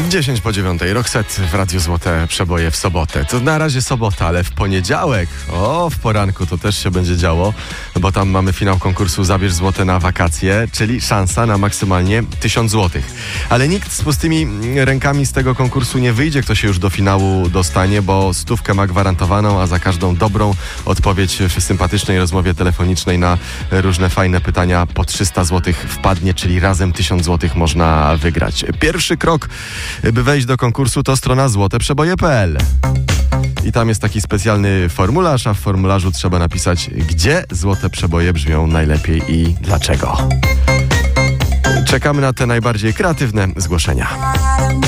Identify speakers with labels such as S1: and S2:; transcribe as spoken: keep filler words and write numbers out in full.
S1: dziesięć po dziewiątej, Roxette w Radiu Złote Przeboje w sobotę. To na razie sobota, ale w poniedziałek, o, w poranku to też się będzie działo, bo tam mamy finał konkursu Zabierz Złote na wakacje, czyli szansa na maksymalnie tysiąc złotych. Ale nikt z pustymi rękami z tego konkursu nie wyjdzie, kto się już do finału dostanie, bo stówkę ma gwarantowaną, a za każdą dobrą odpowiedź w sympatycznej rozmowie telefonicznej na różne fajne pytania po trzysta złotych wpadnie, czyli razem tysiąc złotych można wygrać. Pierwszy krok, by wejść do konkursu, to strona złote przeboje kropka p l. I tam jest taki specjalny formularz, a w formularzu trzeba napisać, gdzie złote przeboje brzmią najlepiej i dlaczego. Czekamy na te najbardziej kreatywne zgłoszenia.